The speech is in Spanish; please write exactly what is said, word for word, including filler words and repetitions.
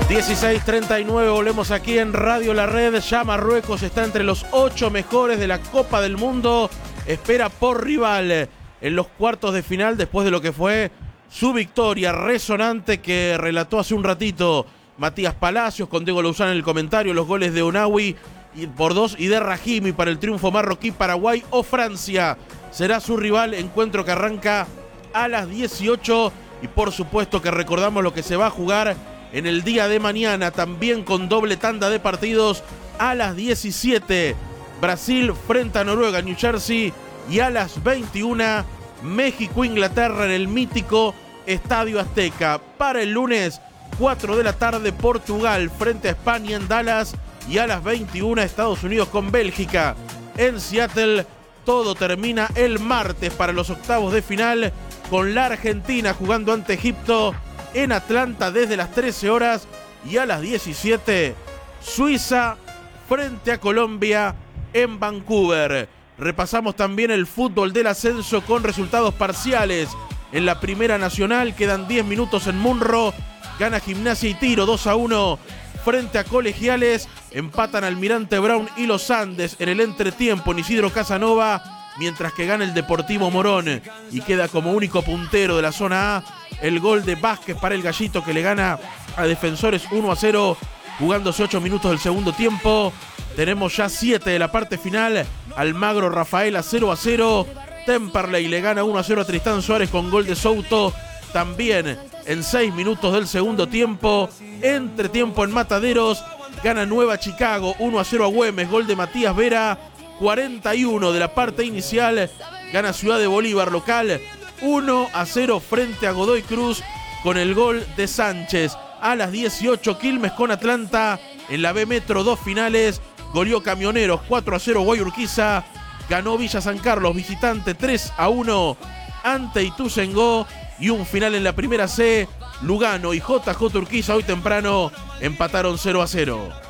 dieciséis treinta y nueve, volvemos aquí en Radio La Red. Ya Marruecos está entre los ocho mejores de la Copa del Mundo. Espera por rival en los cuartos de final después de lo que fue su victoria resonante que relató hace un ratito Matías Palacios con Diego Luzán en el comentario. Los goles de Ounahi por dos y de Rahimi para el triunfo marroquí. Paraguay o Francia será su rival. Encuentro que arranca a las dieciocho y por supuesto que recordamos lo que se va a jugar en el día de mañana, también con doble tanda de partidos a las diecisiete. Brasil frente a Noruega, New Jersey, y a las veintiuna México-Inglaterra en el mítico Estadio Azteca. Para el lunes, cuatro de la tarde, Portugal frente a España en Dallas, y a las veintiuna Estados Unidos con Bélgica en Seattle. Todo termina el martes para los octavos de final con la Argentina jugando ante Egipto en Atlanta desde las trece horas, y a las diecisiete Suiza frente a Colombia en Vancouver. Repasamos también el fútbol del ascenso con resultados parciales. En la Primera Nacional quedan diez minutos en Munro. Gana Gimnasia y Tiro dos a uno frente a Colegiales. Empatan Almirante Brown y Los Andes en el entretiempo en Isidro Casanova, mientras que gana el Deportivo Morón y queda como único puntero de la zona A el gol de Vázquez para el Gallito, que le gana a Defensores uno a cero, jugándose ocho minutos del segundo tiempo. Tenemos ya siete de la parte final. Almagro Rafaela cero a cero. Temperley le gana uno a cero a Tristán Suárez con gol de Souto, también en seis minutos del segundo tiempo. Entretiempo en Mataderos, gana Nueva Chicago uno a cero a Güemes, gol de Matías Vera. cuarenta y uno de la parte inicial, gana Ciudad de Bolívar local uno a cero frente a Godoy Cruz con el gol de Sánchez. A las dieciocho, Quilmes con Atlanta en la B Metro, dos finales. Goleó Camioneros cuatro a cero Guayurquiza. Ganó Villa San Carlos visitante tres a uno ante Ituzaingó. Y un final en la Primera C, Lugano y J J Urquiza hoy temprano empataron cero a cero.